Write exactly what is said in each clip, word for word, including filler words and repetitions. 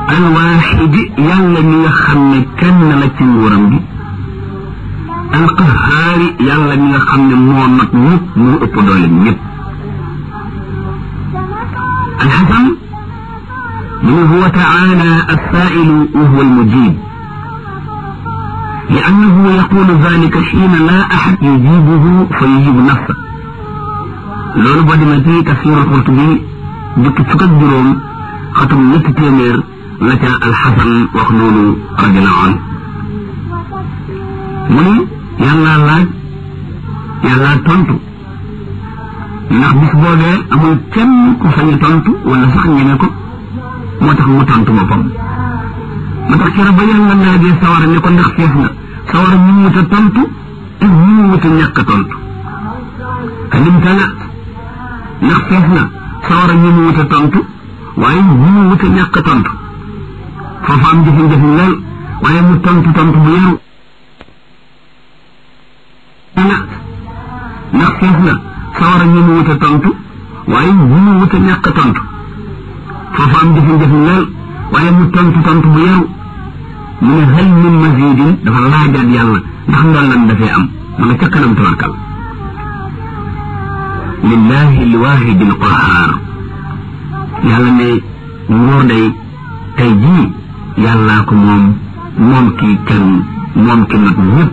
alwaxidi yàlla mi nga xam ne kenn la ci nguuram gi alqahaari yàlla mi nga xam ne moo mat ñëpp moo ëpp doole ñëpp alxasan من هو تعالى السائل وهو المجيب لأنه يقول ذلك حين لا أحد يجيبه فيجيب نفسه لولو بدنا في تفسير القرطبي جك تقدرون ختم نتتمر لك الحسن وخلول رضي الله عنه مني يلا لاج يلا تنتو ndax bis boobee amul kenn ku sañ tontu wala sax ñene ko moo tax mu tontu boppam moo tax kera ba yàlla laajee sawara ne ko ndax fees nga sawara ñu mu ta tontu te ñu mu ta ñàkk tontu alim tala ndax fees nga sawara ñu mu ta tontu waaye ñu mu ta ñàkk tontu foofu am jafe-jafe lool waaye mu tontu tontu bu yaru ndax fees nga sawara ñu mu ta tontu waaye ñu mu ta ñàkk tontu foofu am jafe-jafe lool waaye mu tontu tontu bu yaru mu ne hal min mazidin dafa laajaat yàlla ndax ndool lan dafay am ma nga ca kanam tabarkal lillahi alwahid alqahar yàlla ne nguur day tey jii yàllaa ko moom moom kii kenn moom ki nag ñëpp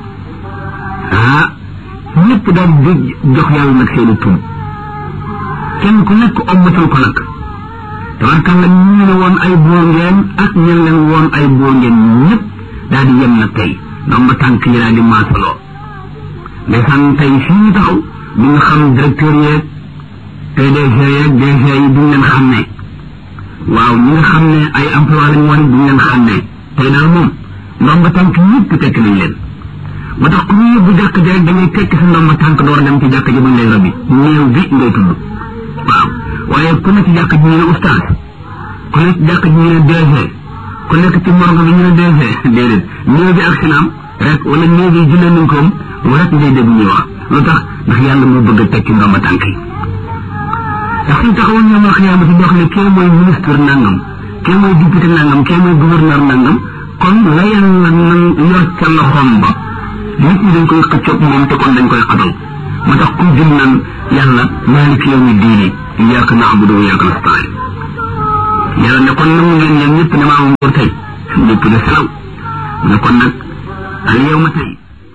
ah ñëpp daal di jox yàlla nag seeni tur kenn ku nekk ommatal ko nag tabarkalla ñu ne woon ay boo ngeen ak ñu leen woon ay boo ngeen ñëpp daal di yem na tey ndomba tànk yi daal di maasaloo ndeysaan tey fii ñu taxaw du nga xam directeur yeeg P D G yeeg D G yi duñ leen xam ne waaw ñi nga xam ne ay emploi lañ woon duñ leen xam ne tey daal moom ndomba tànk ñëpp tekk nañ leen ba tax ku ñu yóbbu jàkk ji rek da ngay tekk sa ndomba tànk door a dem ci jàkk ji buñ lay rabbi néew bi ngay tudd waaw waaye ku nekk ci jàkk ji ñu ne oustaz ku nekk ci jàkk ji ñu ne D G ku nekk ci morgue bi ñu ne D G déedéet néew bi ak sinaam rek wala néew bi jullee nañ koom rek ngay dégg ñuy wax lu tax ndax yàlla moo bëgg a tekki ndomba tànk yi ndax suñ taxawoon ñoom xiyaamati di wax ne kee mooy ministre nangam kee mooy député nangam kee mooy gouverneur nangam kon la yàlla nan yor ca loxoom ba nit ñi dañ koy xëccoog moom te kon dañ koy xatal moo tax ku jëm naan yàlla maaliki yawmi diini iyyaaka na'budu wa iyyaaka nasta'iin yàlla ne kon nangu ngeen ñoom ñëpp ne maa am nguur tey ñëpp de salaw ne kon nag al yawma tey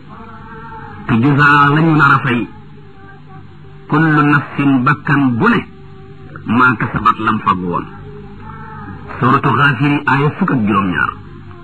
tujzaa lañu nar a fay kullu nafsin bakkan bu ne maa kasabat lam fag woon suratu Gaafir aaya fukk ak juróom-ñaar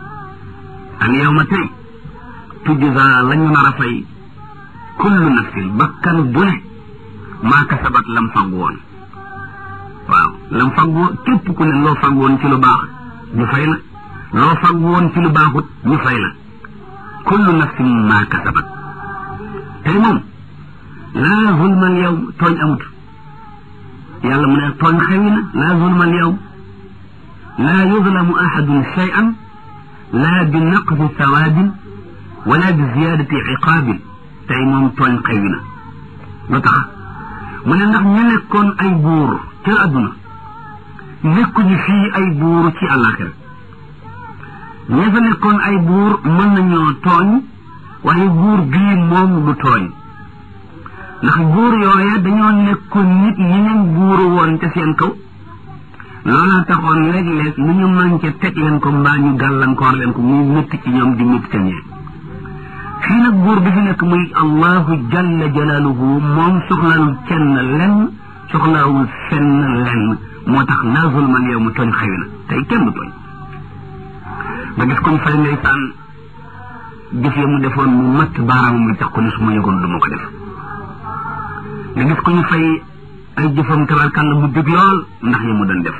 al yawma tey tujzaa lañu nar a fay kullu nafsin bakkan bu ne maa kasabat lam fag woon waaw lam fag woon képp ku ne loo fag woon ci lu baax ñu fay la loo fag woon ci lu baaxut ñu fay la kullu nafsin maa kasabat tey moom laa zulmal yawm tooñ amut yàlla mu ne tooñ xewi na laa zulmal yawm laa yuzlamu ahadun shay'an laa bi naqsi sawaabin wala bi ziyaadati iqaabin tey moom tooñ xewi na lu tax mu ne ndax ñu nekkoon ay buur ca àdduna nekkuñu fii ay buur ci àllaaxira ña fa nekkoon ay buur mën nañoo tooñ waaye buur bii moom du tooñ ndax buur yooya dañoo nekkoon nit yeneen buuru woon ca seen kaw loola taxoon léeg-léeg nu ñu manqué teg leen ko mbaa ñu gàllankoor leen ko muy métti ci ñoom di métti ca ñee fii nag buur bi fi nekk muy allahu jalla jalaaluhu moom soxlawul kenn lenn soxlawul fenn lenn moo tax laa zulmal yawma tooñ xëy na tey kenn du tooñ nga gis comme fay ndeysaan jëf ya mu defoon mu matt baaraam mu tax ko ni su ma yëgoon du ma ko def nga gis ko ñu fay ay jëfam tabarkàlla mu dëgg lool ndax ya mu doon def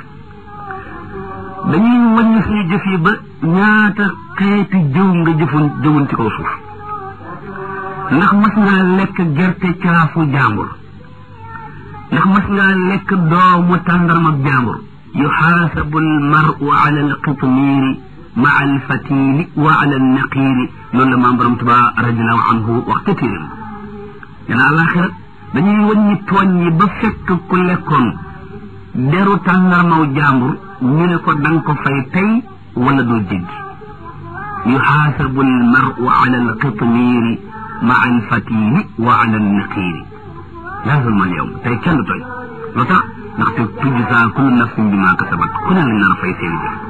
dañuy wàññi suñu jëf yi ba ñaata xeeti jëw nga jëfoon jëwoon ci kaw suuf ndax mas ngaa lekk gerte caafu jaambur ndax mas ngaa lekk doomu tàndarma jaambur yuxaasabu almaru ala alqitmiiri ma alfatili wa ala alnaqiiri loolu la maam borom Tuubaa radiallahu anhu wax ca téeréem yana àlaxira dañuy wàññi tooñ yi ba fekk ku lekkoon deru tàndarmaw jaambur ñu ne ko danga ko fay tey wala doo jéggi yuxaasabu almaru ala alqitmiiri maa alfatili wa ala alnaqiiri laa zulma alyawm tey kenn du tooñ lu tax ndaxte tujzaa kullu nafsin bimaa kasabat ku ne lañ nar a fay seeni jëf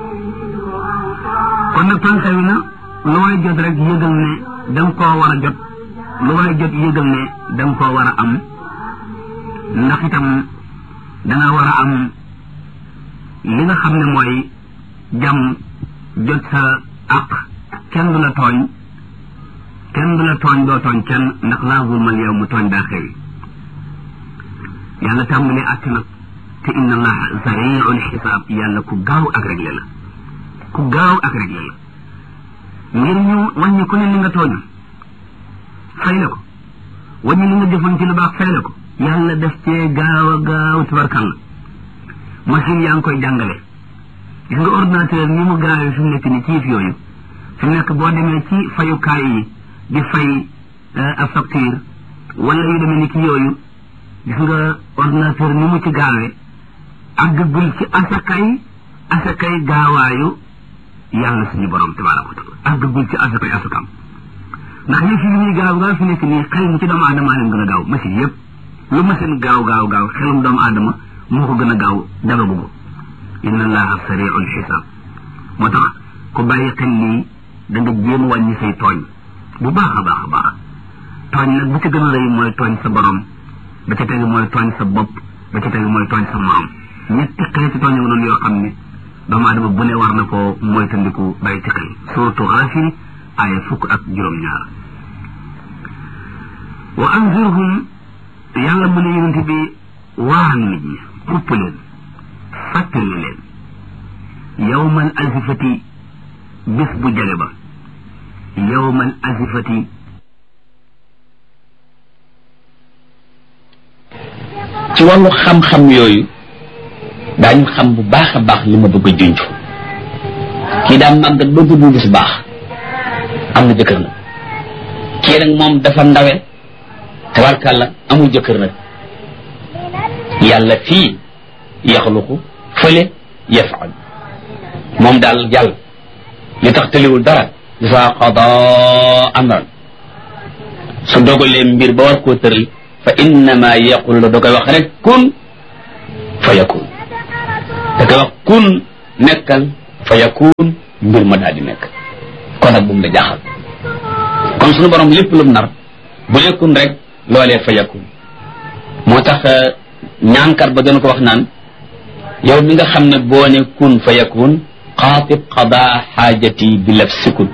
kon nag tànk wi na lu waay jot rek yëgal ne danga koo war a jot lu waay jot yëgal ne danga koo war a am ndax itam danga war a am li nga xam ne mooy jàmm jot sa àq kenn du la tooñ kenn du la tooñ doo tooñ kenn ndax laa zulmal yow mu tooñ daa xewi yàlla tàmbalee àtt nag te inna allaha sari'ul xisaab yàlla ku gaaw ak réglé la ku gaaw ak réglé la ngir ñu wàññi ku ne li nga tooñ fay la ko wàññi li nga jëfoon ci lu baax fay la ko yàlla def cee gaaw a gaaw tabarkalla machine yaa ngi koy jàngale gis nga ordinateur ni mu gaawee fi mu nekk ni ci yëf yooyu fi mu nekk boo demee ci fayukaay yi di fay ab facture wala yu demee ni ki yooyu gis nga ordinateur ni mu ci gaawee àggagul ci asakay asakay gaawaayu yàlla suñu borom tabaraka wa taala àggagul ci asakay asakam ndax yëf yi li ñuy gaaw gaaw fi nekk nii xel mu ci doomu aadama leen gën a gaaw machine yëpp lu machine gaaw gaaw gaaw xelum doomu aadama moo ko gën a gaaw dagagu ko inna allaha sari'ul xisaab moo tax ku bàyyi xel lii da nga jéem wàññi say tooñ bu baax a baax a baax tooñ nag bu ci gën a rëy mooy tooñ sa borom ba ca tegu mooy tooñ sa bopp ba ca tegu mooy tooñ sa morom ñetti xeeti tooñ ak noonu yoo xam ne doomu aadama bu ne war na koo moytandiku bàyyi ci xel surtout Gaafir aaya fukk ak juróom-ñaar wa anzirhum yàlla mu ne yonent bi waar nit ñi xupp leen fàttali leen yawmal azifati bis bu jege ba yawmal azifati ci wàllu xam-xam yooyu daañu xam bu baax a baax li ma bëgg a junj kii daa màggat ba bu gis baax am na jëkkër nag kii nag moom dafa ndawe tabarkàlla amul jëkkër nag yàlla fii yaxluqu fële yafaal moom daal jàll li tax tëliwul dara isa qada amran su dogalee mbir ba war koo tëral fa innama yaqulu la da koy wax rek kun fa yakun da koy wax kun nekkal fa yakun mbir ma daal di nekk kon nag bu mu la jaaxal kon suñu borom lépp lu mu nar bu nekkun rek loolee fa yakun moo tax ñaankat ba doon ko wax naan yow mi nga xam ne boo ne kun fa yakun xaatib qada xaajati bi lafsikun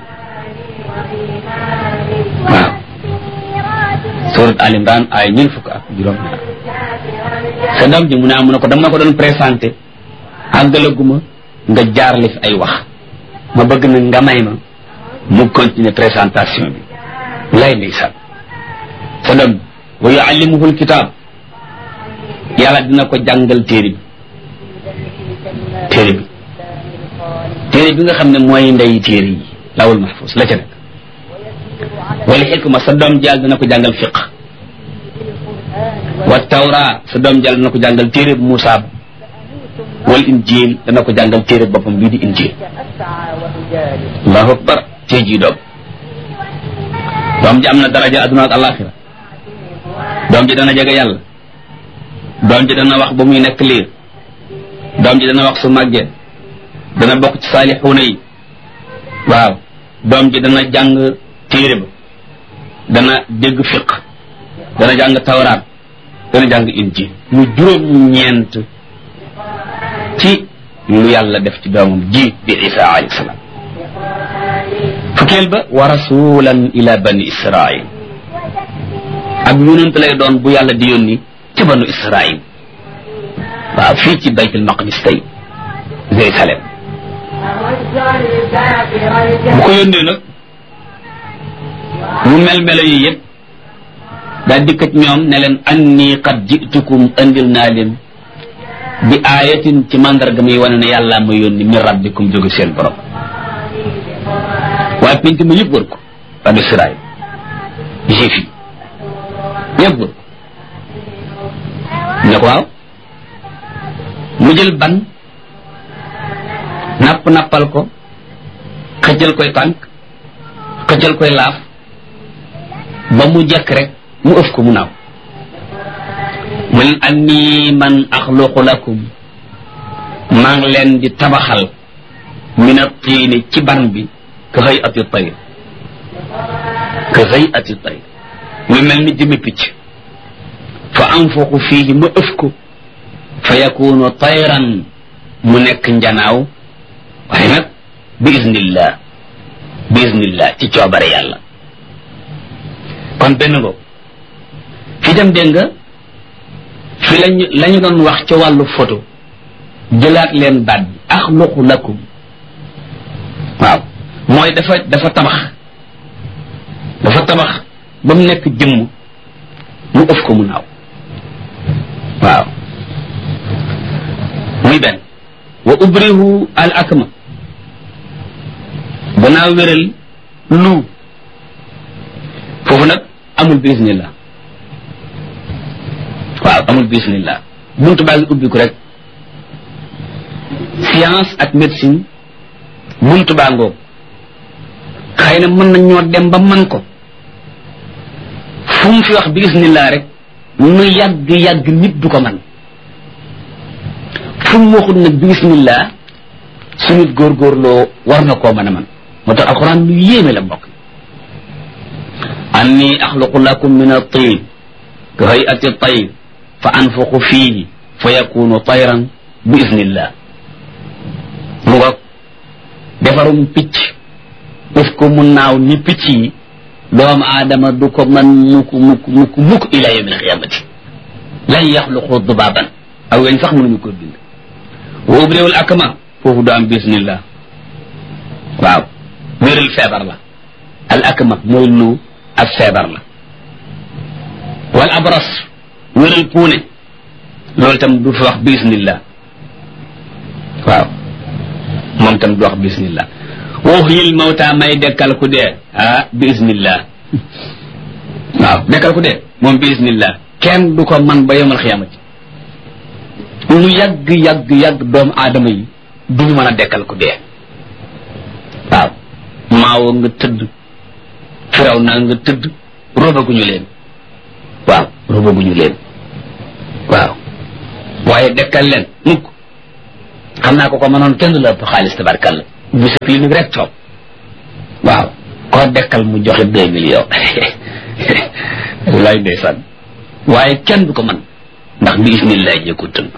waaw surat Al Imran ay ñeent fukk ak juróom ñaar sa doom ji mu ne mu ne ko dama ko doon présenté àggalaguma nga jaarale fi ay wax ma bëgg na nga may ma mu continuer présentation bi lay ndeysaan sa doom wa yuallimuhu alkitab yàlla dina ko jàngal téere bi téere bi téere bi nga xam ne mooy ndey téere yi lawul mahfuz la ca nekk wala xikma sa doom jàll dina ko jàngal fiq wa tawra sa doom jàll dina ko jàngal téere bu Muusaa wal injil dana ko jàngal téere boppam bii di injil allahu akbar tey jii doom doom ji am na daraja adduna ak alaxira doom ji dana jege yàlla doom ji dana wax ba muy nekk liir doom ji dana wax su màggee dana bokk ci saalixuuna yi waaw doom ji dana jàng téere ba dana dégg fiq dana jàng tawraat dana jàng injil mu juróom ñeent ci lu yàlla def ci doomam ji di isa alayhi salaam fukkeel ba wa rasulan ila bani israil ak yonent lay doon bu yàlla di yónni ci banu israil waaw fii ci baytul maqdis tey Jérusalem bu ko yónnee nag mu mel melo yi yëpp daal dikkat ñoom ne leen anni qad jitukum andil naa leen bi aayatin ci mandarga muy wane ne yàlla ma yónni min rabbikum jóge seen borom waaye penc ma yëpp wër ko banu Israil juif yi ñëpp wër ko ne ko waaw mu jël ban napp nappal ko xëccal koy tànk xëccal koy laaf ba mu jekk rek mu ëf ko mu naaw mu leen anni man axluqu lakum maa ngi leen di tabaxal min at-tiini ci ban bi ka hay'ati tayr ka hay'ati tayr mu mel ni jëmmi picc fa anfuxu fiihi ma ëf ko fa yakunu tayran mu nekk njanaaw waaye nag bi iznillah bi iznillah ci coobare yàlla kon benn ngo fi dem dégg nga fi lañu lañu doon wax ca wàllu photo jëlaat leen baat bi axluqu lakum waaw mooy dafa dafa tabax dafa tabax ba mu nekk jëmm mu ëf ko mu naaw waaw muy benn wa ubrihu al akma danaa wéral lu foofu nag amul bismillah waaw amul bismillah buntu baa ngi ubbiku rek science ak médecine buntu baa ngoo xëy na mën nañ ñoo dem ba man ko fu mu fi wax bismillah rek nu yàgg yàgg nit du ko man fu mu waxul nag bismillah su nit góorgóorloo war na koo mën a man moo tax alquran lu yéeme la mbokk anni axluqu lakum min at-tin ka hay'ati at-tayr fa anfuxu fiihi fa yakunu tayran bi iznillah mu nga defarum picc def ko mu naaw ni picc yi doomu aadama du ko man mukk mukk mukk mukk ila yawmil qiyamati lan yaxluqu dubaaban aw weñ sax mënuñu ko bind wa ubriwul akma foofu du am bismillah waaw wéral feebar la al akma mooy lu ak feebar la wal abras wéral puune loolu tam du fi wax bismillah waaw moom tam du wax bismillah waxyil mawta may dekkal ku dee ah bismillah waaw dekkal ku dee moom bismillah kenn du ko man ba yomal xiyaamati lu yàgg yàgg yàgg doomu aadama yi duñu mën a dekkal ku dee waaw maawo nga tëdd firaw naa nga tëdd robaguñu leen waaw robaguñu leen waaw waaye dekkal leen mukk xam naa ko ko mënoon kenn du la ëpp xaalis tabarkalla bu sa clinique rek toog waaw koo dekkal mu joxe deux millions lay ndeysaan waaye kenn du ko mën ndax bi ismillah jee ko tënk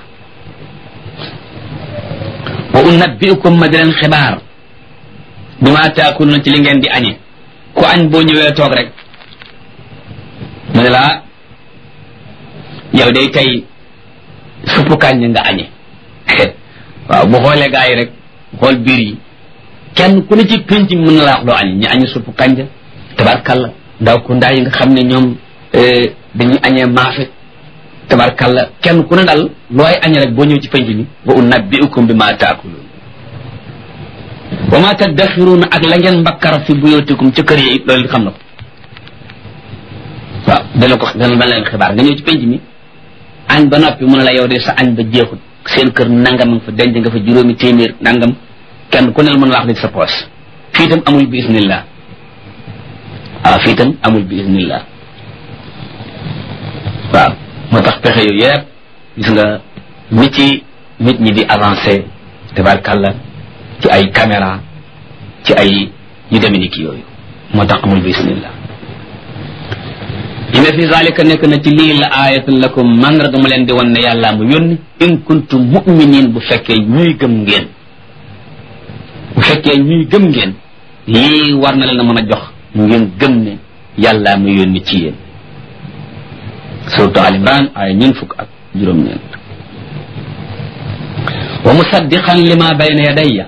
wa unabbiukum ma di leen xibaar bi ma taakuluna ci li ngeen di añe ku añ boo ñëwee toog rek mu ne laa yow day tey suppu kàññ nga añe waaw bu xoolee gaa yi rek xool biir yi kenn ku ne ci pénc mi mën na laa wax loo añe ñi añe suppu kànja tabarkalla ndaw ku ndaa yi nga xam ne ñoom dañuy añee maafe tabarkalla kenn ku ne daal looy añe rek boo ñëw ci pénc mi wa unabbiukum bi ma taakulun wa ma taddaxiruuna ak la ngeen mbakkar fi buyootikum ca kër yi loolu xam na ko waaw dana ko dana ma leen xibaar nga ñëw ci penc mi añ ba noppi mu ne la yow de sa añ ba jeexut seen kër nangam nga fa denc nga fa juróomi téeméer nangam kenn ku ne la mën la wax li sa poos fii itam amul bi isnillah waaw fii itam amul bi isnillah waaw moo tax pexe yooyu yëpp gis nga mi ci nit ñi di avancé tabarkàlla ci ay caméra ci ay yu demee ni ki yooyu moo tax amul bismillah inna fi zalika nekk na ci lii la ayatan lakum mandarga ma leen di wan ne yàllaa mu yónni in kuntum mu'minin bu fekkee ñuy gëm ngeen bu fekkee ñuy gëm ngeen lii war na leen a mën a jox ngeen gëm ne yàllaa mu yónni ci yéen suratu al imran ay ñeent fukk ak juróom-ñeent wa musaddiqan lima bayna yadayya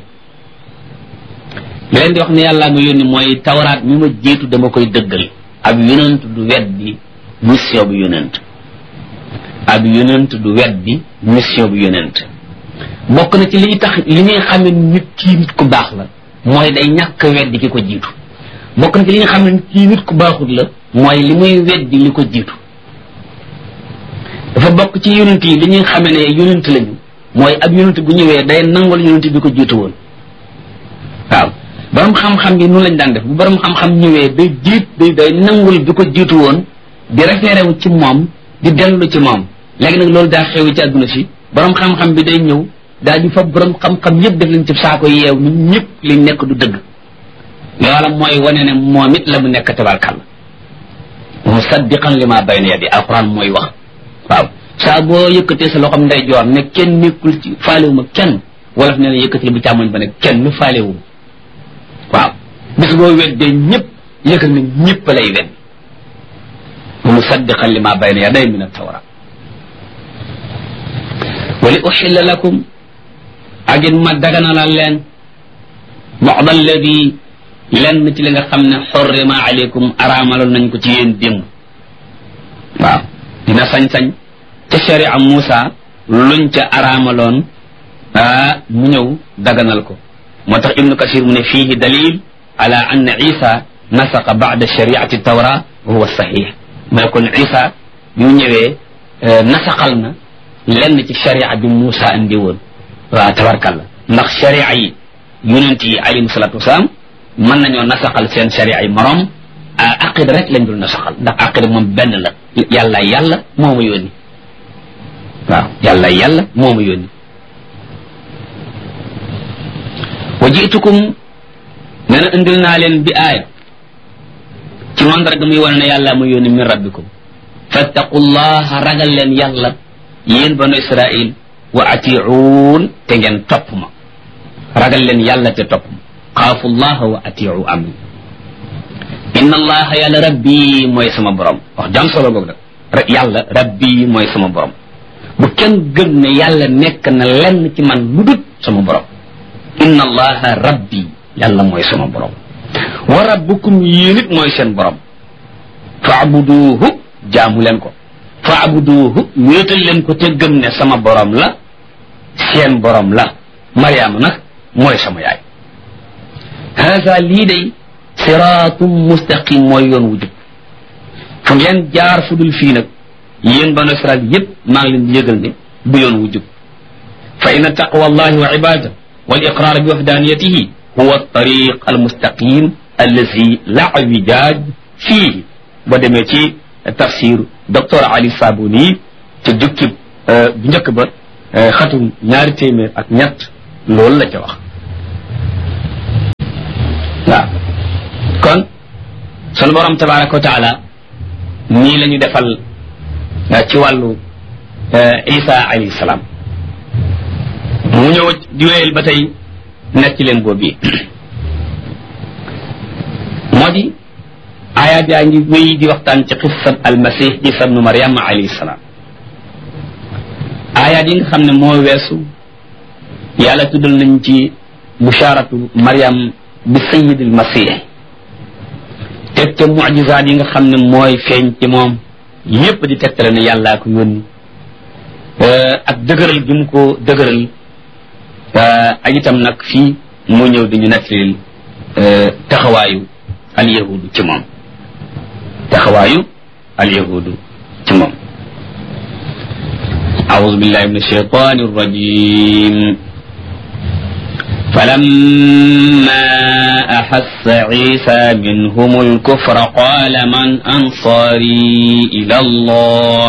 li leen di wax ne yàllaa ma yónni mooy tawraat mi ma jiitu dama koy dëggal ab yonent du weddi mission bu yonent ab yonent du weddi mission bu yonent bokk na ci liy tax li ñuy xamee nit kii nit ku baax la mooy day ñàkk weddi ki ko jiitu bokk na ci li nga xam ne nit kii nit ku baaxut la mooy li muy weddi li ko jiitu dafa bokk ci yonent yi li ñuy xamee ne yonent lañu mooy ab yonent bu ñëwee day nangul yonent bi ko jiitu woon waaw borom xam-xam yi noonu lañ daan def bu borom xam-xam ñëwee day jiit day day nangul bi ko jiitu woon di référé wu ci moom di dellu ci moom léegi nag loolu daa xew ci àdduna si borom xam-xam bi day ñëw daal di fa borom xam-xam yëpp def leen ci saako yeew ñun ñëpp li nekk du dëgg loola mooy wane ne moom it la mu nekk tabarkàlla musaddiqan li ma bayna yadi alquran mooy wax waaw saa boo yëkkatee sa loxom nday joor ne kenn nekkul ci faalewuma kenn wolof nee na yëkkatee bu càmmoñ ba ne kenn faalewuma waaw bis boo weddee ñëpp yëkkal ne ñëpp lay wedd musaddiqan li ma bayna yaday min at-tawra wa li uxilla lakum ak it ma daganalal leen ba'd alladi lenn ci li nga xam ne xurrima aleykum araamaloon nañ ko ci yéen démb waaw dina sañ-sañ ca sharia Muusa luñ ca araamaloon ah mu ñëw daganal ko moo tax ibnu kasir mu ne fiihi dalil ala anna isa nasaqa ba'da shariati tawra wa huwa sahih mais kon isa bi mu ñëwee nasaqal na lenn ci sharia bi Muusa andi woon waaw tabarkalla ndax sharia yi yonent yi alayhim salatu wasalaam mën nañoo nasaxal seen sharia yi morom aqida rek lañ dul nasaxal ndax aqida moom benn la yàlla yàlla moo ma yónni waaw yàlla yàlla moo ma yónni wa jiitukum nee na indil naa leen bi aaya ci mandarga muy wane ne yàlla ma yónni min rabbikum fattaqullaha ragal leen yàlla yéen banu israil wa atiuun te ngeen topp ma ragal leen yàlla te topp ma xaafu llaha wa atiu amri inna allaha yàlla rabbi mooy sama borom wax jam solo goog nag rek yàlla rabbi mooy sama borom bu kenn gëm ne yàlla nekk na lenn ci man lu dut sama borom inna allaha rabbi yàlla mooy sama borom wa rabbukum yéen it mooy seen borom faabuduuhu jaamu leen ko faabuduuhu wéetal leen ko te gëm ne sama borom la seen borom la Mariama nag mooy sama yaay haza lii day siraatum mustaqim mooy yoon wu jub fu ngeen jaar fu dul fii nag yéen banu Israel yépp maa ngi leen di yëgal ne bu yoon wu jub fa inna taqwa allahi wa ibada wal iqrar bi wahdaniyatihi huwa tariq al mustaqim allazi la wijaaj fii ba demee ci tafsir docteur Ali Sabuni te jukkib bu njëkk ba xatum ñaari téeméer ak ñett loolu la ca wax waaw kon sunu borom tabaraka wa taala nii la ñu defal ci wàllu Isa alayhi salaam mu ñëw di wéyal ba tey nekk ci leen boobu moo di ayaat yaa ngi wéy di waxtaan ci xissab almasih Isa ibnu Maryam alayhi salaam ayaat yi nga xam ne moo weesu yàlla tuddal nañ ci busharatu Maryam bi sayyidil masih teg ca mujizaat yi nga xam ne mooy feeñ ci moom yépp di tegtale ne yàllaa ko yónni ak dëgëral gi mu ko dëgëral ak itam nag fii mu ñëw di ñu nettalil taxawaayu al yahudu ci moom taxawaayu al yahudu ci moom أعوذ بالله من الشيطان الرجيم فلما أحس عيسى منهم الكفر قال من أنصاري إلى الله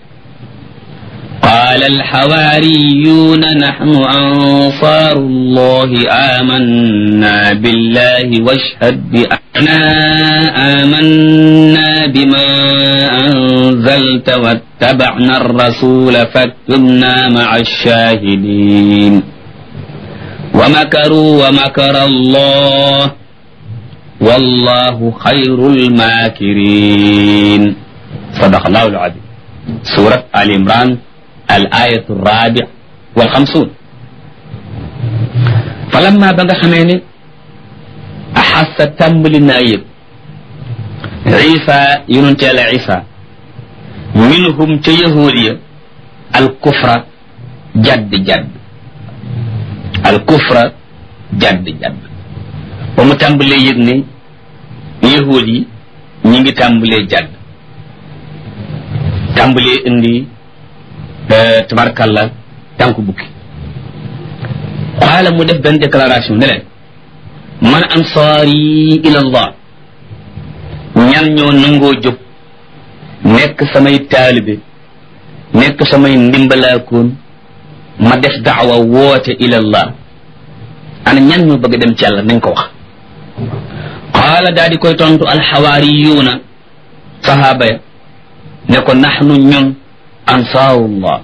قال الحواريون نحن أنصار الله آمنا بالله واشهد بأننا آمنا بما أنزلت واتبعنا الرسول فاكتبنا مع الشاهدين ومكروا ومكر الله والله خير الماكرين صدق الله العظيم سورة آل عمران الآية الرابع والخمسون فلما بغى خميني أحس تمل النايب عيسى ينتهي عيسى منهم تيهودية الكفر جد جد الكفر جد جد ومتنبلي يغني يهودي نيغي تنبلي جد تنبلي اندي tabarakallah tànku bukki xaala mu def benn déclaration ne leen man ansaari ila allah ñan ñoo nangoo jóg nekk samay taalibe nekk samay ndimbalaakoon ma def daawa woote ila allah ana ñan ñoo bëgg dem ci yàlla nañ ko wax qaala daa di koy tontu alxawaariyuuna sahaaba ya ne ko naxnu ñun ansaarullah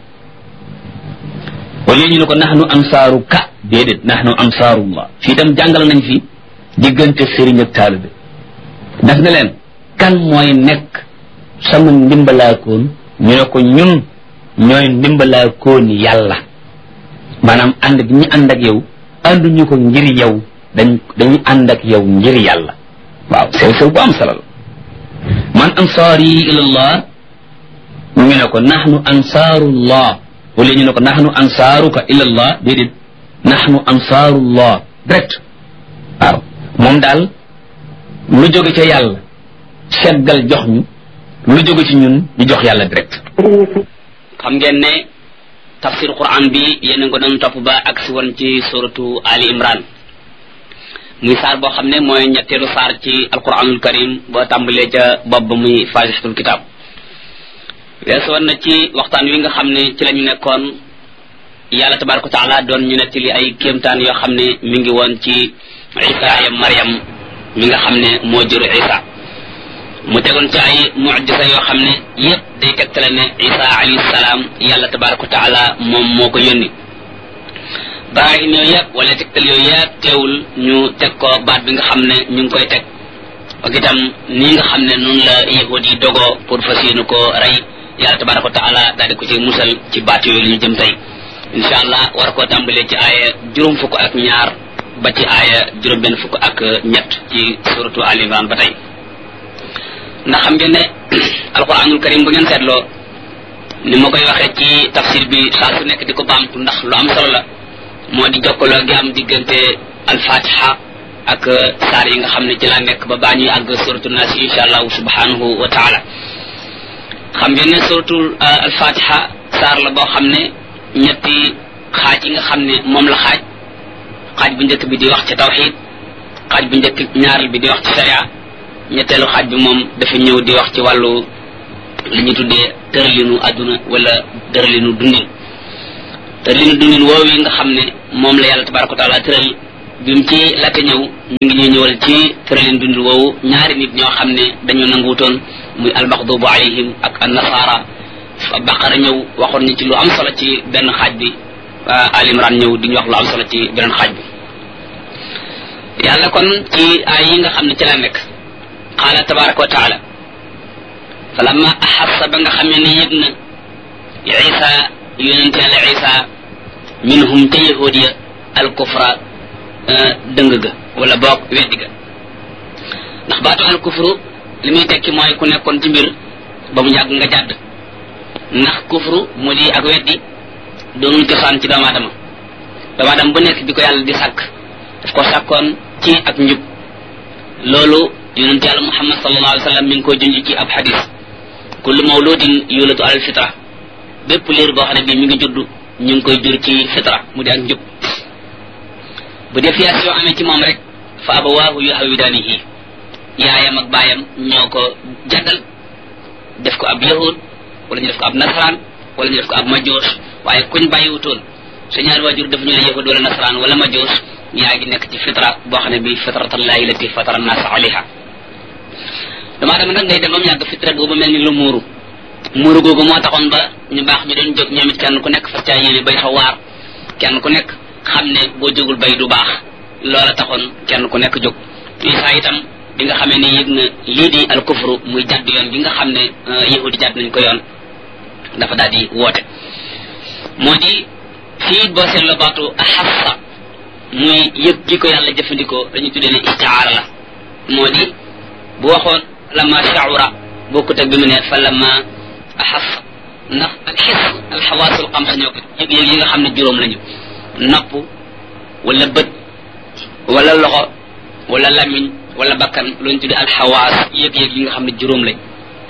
wala ñu ne ko naxnu ansaaru ka déedéet naxnu ansaarullah fii tam jàngal nañ fi diggante sëriñ ak taalibe daf ne leen kan mooy nekk sama ndimbalaakoon ñu ne ko ñun ñooy ndimbalaakoon yàlla maanaam ànd gi ñu ànd ak yow ànduñu ko ngir yow dañ dañu ànd ak yow ngir yàlla waaw sew sew bu am solo la man ansaari ilallah ñu ne ko naxnu ansaarullah wala ñu ne ko naxnu ansaaruka ilallah déedéet naxnu ansaarullah direct waaw moom daal lu jóge ca yàlla seggal jox ñu lu jóge ci ñun ñu jox yàlla direct. xam ngeen ne tafsir quran bi yéen a ngi ko doon topp ba ak si woon ci suratu Ali Imran muy saar boo xam ne mooy ñetteelu saar ci alquranul karim boo tàmbalee ca bopp ba muy fatihatul kitab weesu woon na ci waxtaan wi nga xam ne ci la ñu nekkoon yàlla tabaraka wa taala doon ñu nettali ay kéemtaan yoo xam ne mi ngi woon ci Isa ya Maryam mi nga xam ne moo jur Isa mu tegoon ci ay mucjisa yoo xam ne yépp day tegtale ne Isa alayhi salaam yàlla tabaraka wa taala moom moo ko yónni barahin yooyu yëpp wala tegtal yooyu yëpp teewul ñu teg ko baat bi nga xam ne ñu ngi koy teg ak itam nii nga xam ne noonu la yahud yi dogoo pour fas yéene ko rey yàlla tabaraka wa taala daal di ko ci musal ci baat yooyu li ñu jëm tey insha allah war koo tàmbalee ci aaya juróom fukk ak ñaar ba ci aaya juróom benn fukk ak ñett ci suratu Ali Imran ba tey ndax xam ngeen ne alquranul karim bu ngeen seetloo ni ma koy waxee ci tafsir bi saa su nekk di ko baamtu ndax lu am solo la moo di jokkaloo gi am diggante alfatiha ak saar yi nga xam ne ci laa nekk ba baa ñuy àgg suratu nas insha allahu subhanahu wa taala xam ngeen ne suratul alfatiha saar la boo xam ne ñetti xaaj yi nga xam ne moom la xaaj xaaj bu njëkk bi di wax ci tawxid xaaj bu njëkk ñaareel bi di wax ci sharia ñetteelu xaaj bi moom dafa ñëw di wax ci wàllu li ñu tuddee tëralinu adduna wala tëralinu dundin tëralinu dundin woowu yi nga xam ne moom la yàlla tabaraka wa taala tëral bi mu ci laata ñëw ñu ngi ñuy ñëwal ci tëralinu dundin woowu ñaari nit ñoo xam ne dañoo nanguutoon muy almaxdubu alayhim ak annasara baqara ñëw waxoon ñu ci lu am solo ci benn xaaj bi Ali Imran ñëw di ñu wax lu am solo ci beneen xaaj bi yàlla kon ci ay yi nga xam ne ci la nekk qaala tabaraka wa taala falamma axassa ba nga xamee ne yëg na isa yonente yàlla isa minhum te yahudiya alkufra dëng ga wala boog weddi ga ndax baatu alkufru li muy tekki mooy ku nekkoon ci mbir ba mu yàgg nga jàdd ndax kufru mu di ak weddi doonul cosaan ci doomu aadama doomu aadama bu nekk bi ko yàlla di sàkk daf ko sàkkoon ci ak njub loolu yonente yàlla muhammad sallallahu alayhi wa sallam mi ngi koy junj ci ab xadis kullu mawludin yulatu alal fitra bépp liir boo xam ne bii mi ngi judd ñu ngi koy jur ci fitra mu di ak njub bu défiation amee ci moom rek fa abawaahu yuhawidaanihi yaayam ak baayam ñoo ko jàddal def ko ab yahud wala ñu def ko ab nasaraan wala ñu def ko ab majoos waaye kuñ bàyyiwutoon sa ñaari waajur def ñu la yahud wala nasaraan wala majoos yaa ngi nekk ci fitra boo xam ne bii fitratallahi lati fatara annaas alayha damaa dama nag ngay dem ba mu yàgg fitra boobu mel ni lu muuru muuru googu moo taxoon ba ñu baax ñu doon jóg ñoom it kenn ku nekk fas caa yéene bay fa waar kenn ku nekk xam ne boo jógul bay du baax loola taxoon kenn ku nekk jóg Isa itam bi nga xamee ne yëg na lii di al kufru muy jàdd yoon bi nga xam ne yahudi jàdd nañ ko yoon dafa daal di woote moo di fii boo seetloo baatu axassa muy yëg gi ko yàlla jëfandikoo dañu tuddee ne istiaara la moo di bu waxoon lama shaura bokkut ak bi mu ne fa lama axassa ndax alxis alxawaasul xamsa ñoo ko yëg-yëg yi nga xam ne juróom lañu nopp wala bët wala loxo wala lamiñ wala bakkan lu ñu tuddee alxawaas yëg-yëg yi nga xam ne juróom lañ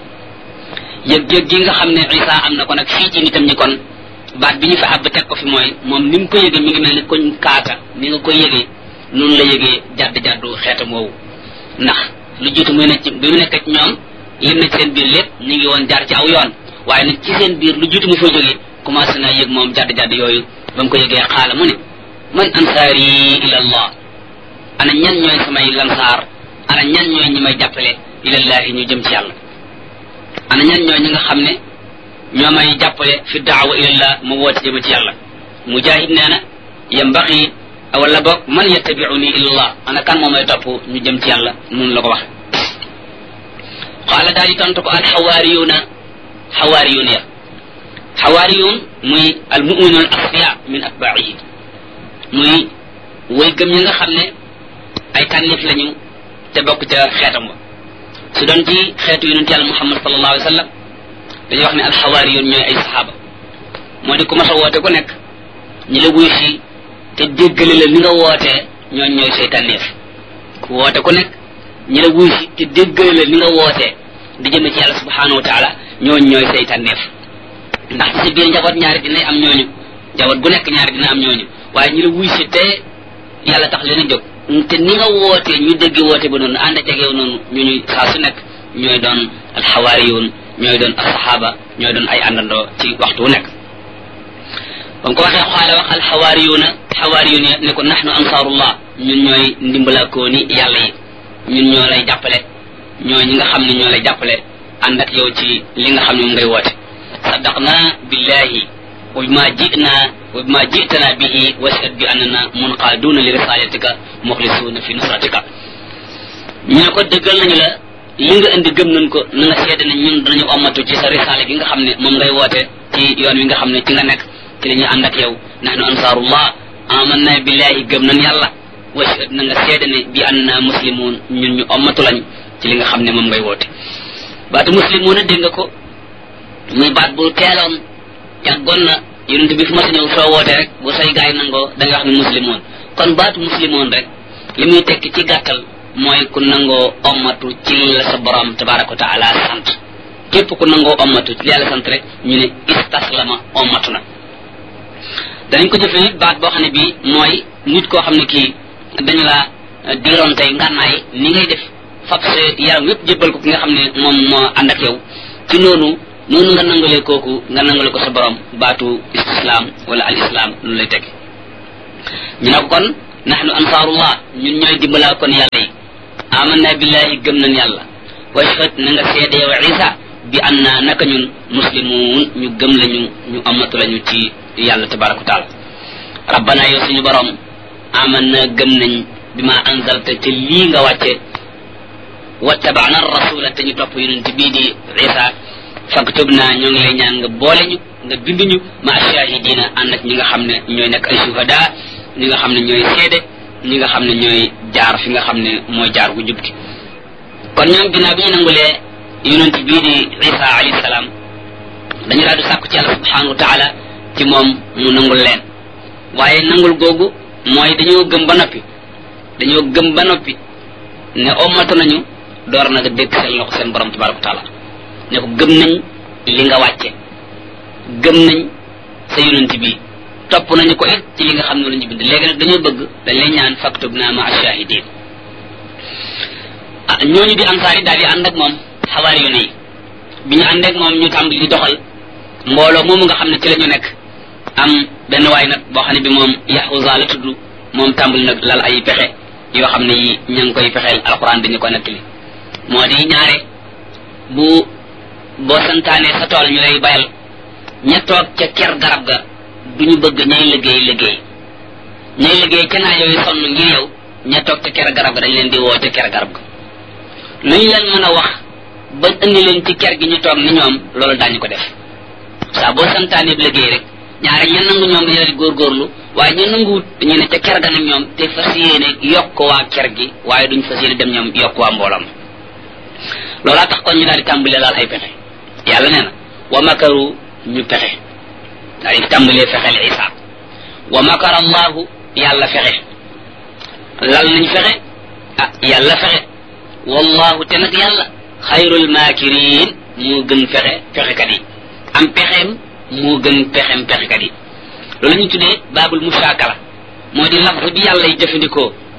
yëg-yëg gi nga xam ne Isa am na ko nag fii ci nitam ñi kon baat bi ñu fa àbb teg ko fi mooy moom ni mu ko yëgee mi ngi mel ni koñ kaata ni nga ko yëgee noonu la yëgee jadd jaddu xeetam woowu ndax lu jiitu muy nekk ci bi mu nekk ci ñoom lim na ci seen biir lépp ñu ngi woon jaar ci aw yoon waaye nag ci seen biir lu jiitu mu fa jógee commencé naa yëg moom jadd jadd yooyu ba mu ko yëgee xaala mu ne man ansaari ila allah ana ñan ñooy samay lansaar ana ñan ñooy ñi may jàppale ilallahi ñu jëm ci yàlla ana ñan ñooy ñi nga xam ne ñoo may jàppale fi daawa ilallah ma woote jëm ci yàlla mujahid nee na yambaxi wala boog man yattabiuni ilallah ana kan moo may topp ñu jëm ci yàlla noonu la ko wax qaala daal di tontu ko al xawaariyuuna xawaariyuun ya xawaariyuun muy al muminun al asfiya min atbaihi muy way gëm ñi nga xam ne ay tànneef lañu te bokk ca xeetam wa su doon ci xeetu yonent yàlla muhammad sallallahu alayhi wa sallam dañuy wax ne alxawaariyun ñooy ay saxaaba moo di ku mas a woote ku nekk ñi la wuy si te déggale la ni nga wootee ñooñ ñooy say tànneef ku woote ku nekk ñi la wuy si te déggale la ni nga wootee di jëme ci yàlla subhanahu wa taala ñooñ ñooy say tànneef ndax ci sa biir njaboot ñaari dinay am ñooñu njaboot gu nekk ñaari dina am ñooñu waaye ñi la wuy si te yàlla tax leen a jóg te ni nga wootee ñu dégg woote ba noonu ànd ak yow noonu ñu ñuy saa su nekk ñooy doon alxawaariyun ñooy doon asxaaba ñooy doon ay àndandoo ci waxtu wu nekk ba mu ko waxee xaala wax alxawaariyuna xawaariyun ne ko nahnu ansaarullah ñun ñooy ndimbalaakooni yàlla yi ñun ñoo lay jàppale ñooy ñi nga xam ne ñoo lay jàppale ànd ak yow ci li nga xam ne moom ngay woote saddaqna billahi wa bima ji'na wa bima ji'tana bihi washhad bi annana munqaduna li risalatika mukhlisuna fi nusratika ñu ne ko dëggal nañu la li nga indi gëm nañ ko na nga seede ne ñun danañu ommatu ci sa risaale gi nga xam ne moom ngay woote ci yoon wi nga xam ne ci nga nekk ci la ñuy ànd ak yow nahnu ansaarullah amanna billahi gëm nañ yàlla washhad na nga seede ne bi annana muslimun ñun ñu ommatu lañ ci li nga xam ne moom ngay woote baatu muslimuuna dégg nga ko muy baat bu teeloon yàggoon na yonent bi fu ma sa ñëw soo woote rek bu say gaay nangoo da nga wax ne muslimoon kon baatu muslimoon rek li muy tekki ci gàttal mooy ku nangoo ommatu ci la sa borom tabaraka wa taala sant képp ku nangoo ommatu ci yàlla sant rek ñu ne istaslama ommatu na danañ ko jëfee nit baat boo xam ne bii mooy nit koo xam ne kii dañu la diiroon tey ngànnaay ni ngay def fab sa yaram yépp jébbal ko ki nga xam ne moom moo ànd ak yow ci noonu noonu nga nangalee kooku nga nangale ko sa borom baatu islam wala al islam lu lay teg ñu ne ko kon nahnu ansaarullah ñun ñooy dimbalaa kon yàlla yi amanna billahi gëm nañ yàlla washhad na nga seede yow isa bi anna naka ñun muslimun ñu gëm lañu ñu amatu lañu ci yàlla tabaraka wa taala rabbana yow suñu borom amanna gëm nañ bi ma anzalta ci lii nga wàcce wattabana rasula te ñu topp yonent bii di isa faktubna ñoo ngi lay ñaan nga boole ñu nga bind ñu ma shahidina ànd ak ñi nga xam ne ñooy nekk ay shuhada ñi nga xam ne ñooy seede ñi nga xam ne ñooy jaar fi nga xam ne mooy jaar gu jub gi kon ñoom ginnaaw bi ñu nangulee yonent bii di isa alayhi salaam dañu daal di sàkku ci yàlla subhanahu wa taala ci moom mu nangul leen waaye nangul googu mooy dañoo gëm ba noppi dañoo gëm ba noppi ne ommatu nañu door na nga dégg seen loxo seen borom tabaraka wa taala ne ko gëm nañ li nga wàcce gëm nañ sa yonent bi topp nañu ko it ci li nga xam ne lañu bind léegi nag dañoo bëgg dañ lay ñaan faktubna ma ashahidin ah ñooñu di ansaar yi daal di ànd ak moom xawaari yu ne yi bi ñu ànd ak moom ñu tàmbali di doxal mbooloo moomu nga xam ne ci la ñu nekk am benn waay nag boo xam ne bi moom Yahuza la tudd moom tàmbali nag lal ay pexe yoo xam ne yi ña ngi koy fexeel alquran dañu ko nettali moo di ñaare bu boo santaanee sa tool ñu lay bayal ña toog ca ker garab ga duñu bëgg ñay liggéey liggéey ñay liggéey ca naa yooyu sonn ngir yow ña toog ca ker garab ga dañ leen di woo ca ker garab ga lu ñu leen mën a wax ba indi leen ci ker gi ñu toog ni ñoom loolu daañu ko def saa boo santaanee liggéey rek ñaare ña nangu ñoom dañu di góorgóorlu waaye ña nanguwut dañu ne ca ker ga nag ñoom te fas yéene yokk waa ker gi waaye duñ fas yéene dem ñoom yokk waa mbooloom loolaa tax kon ñu daal di tàmbalee laal ay pexe yàlla nee na wa makaru ñu pexe daal di tàmbalee fexeel isa wa makara allahu yàlla fexe lal nañ fexe ah yàlla fexe wallahu te nag yàlla xayrul maakirin moo gën fexe fexekat yi am pexeem moo gën pexeem pexekat yi loolu la ñu tuddee baabul mushakala moo di lafz bi yàlla yi jëfandikoo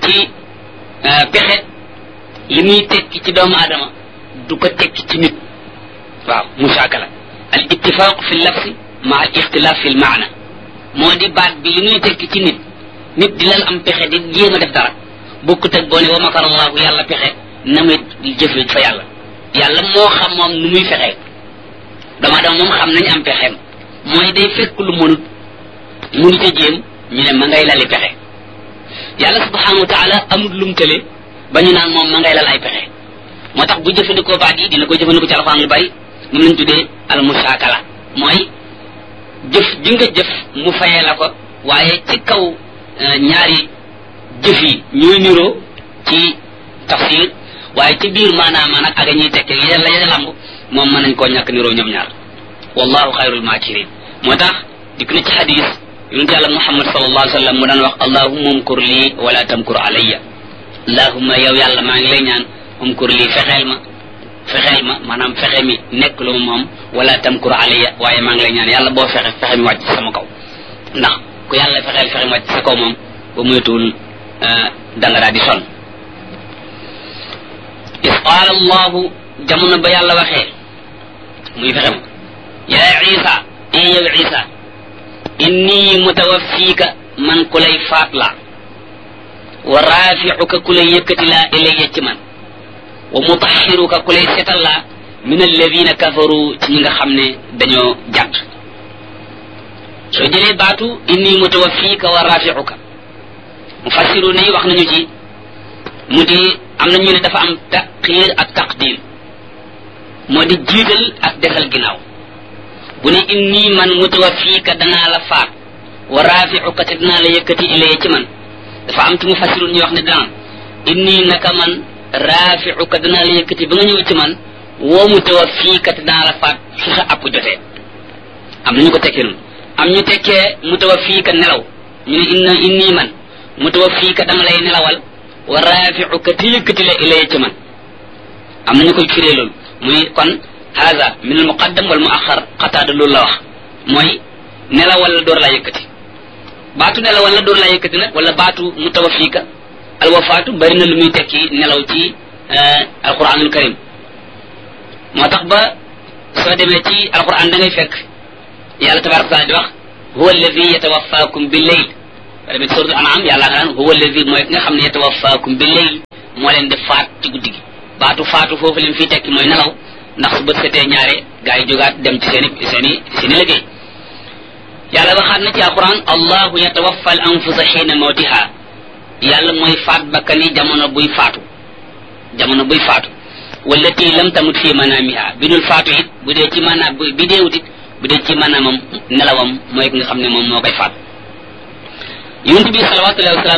ci pexe li muy tekki ci doomu aadama du ko tekki ci nit waaw musaakala al ittifaq fi lafsi ma al ixtilaf fi l maana moo di baat bi li muy tekki ci nit nit di lan am pexe di jéem a def dara bokkut ak boo ne wa makara allahu yàlla pexe na muy jëfe fa yàlla yàlla moo xam moom nu muy fexee dama dama moom xam nañ am pexeem mooy day fekk lu mënut mënu ca jéem ñu ne ma ngay lali pexe yàlla subhanahu wa taala amul lum tële ba ñu naan moom ma ngay lal ay pexe moo tax bu jëfandikoo baat yi dina ko jëfandikoo ci alxuraan lu bari moom lañ tuddee al musaakala mooy jëf ji nga jëf mu fayee la ko waaye ci kaw ñaari jëf yi ñooy niroo ci tafsir waaye ci biir maanaam nag ak ñuy tekke yi la yéen lamb moom mën nañ koo ñàkk niroo ñoom ñaar wallahu xayrul maakirin moo tax dikk na ci xadis yonent yàlla muhammad sallallahu alayhi wa sallam mu daan wax allahumma umkur lii wala tamkur alayya allahumma yow yàlla maa ngi lay ñaan umkur lii fexeel ma fexeel ma maanaam fexe mi nekk lu moom wala tamkur alayya waaye maa ngi lay ñaan yàlla boo fexe fexe mi wàcc sama kaw ndax ku yàlla fexeel fexe mi wàcc sa kaw moom ba moytuwul danga daa di sonn is qaala allahu jamono ba yàlla waxee muy fexe ma yaa isa e yow isa inni mutawaffiika man ku lay faat la wa raafi'uka ku lay yëkkati laa ilayya ci man wa mutahhiruka ku lay setal la min alladina kafaru ci ñi nga xam ne dañoo jàdd soo jëlee baatu inni mutawaffiika wa raafi'uka mufassiru ne wax nañu ci mu di am na ñu ne dafa am taxiir ak taqdim moo di jiital ak desal ginnaaw bu ne inni man mutawaffiika danaa la faat wa raafi'uka te danaa la yëkkati ilayya ci man dafa am ci mufassirun ñu wax ne daan inni naka man raafi'uka danaa la yëkkati ba nga ñëw ci man woo mutawaffiika te danaa la faat su sa app jotee am nañu ko tekkee noonu am ñu tekkee mutawaffiika nelaw ñu ne inna inni man mutawaffiika dama lay nelawal wa raafi'uka te yëkkati la ilayya ci man am nañu koy firee loolu muy kon hada min al muqaddam wal muaxar xataada loolu la wax mooy nelawal la door laa yëkkati baatu nelawal la door laa yëkkati nag wala baatu mutawaffiika alwafaatu bari na lu muy tekki nelaw ci alquranul karim moo tax ba soo demee ci alquran da ngay fekk yàlla tabaraka taala di wax huwa alladi yatawaffaakum bil layl ba demee ci suratul an'am yàlla nga naan huwa alladi mooy ki nga xam ne yatawaffaakum bil layl moo leen di faat ci guddi gi baatu faatu foofu leen fii tekki mooy nelaw ndax su bët setee ñaare gaa yi jógaat dem ci seeni seeni seeni liggéey yàlla waxaat na ci alquran allahu yatawaffa al anfusa xiina mawtiha yàlla mooy faat bakkani jamono buy faatu jamono buy faatu wallati lam tamut fi manamiha bi dul faatu it bu dee ci maanaam bi deewut it bu dee ci maanaamam nelawam mooy ki nga xam ne moom moo koy faat yonent bi salawatullahi wa salaam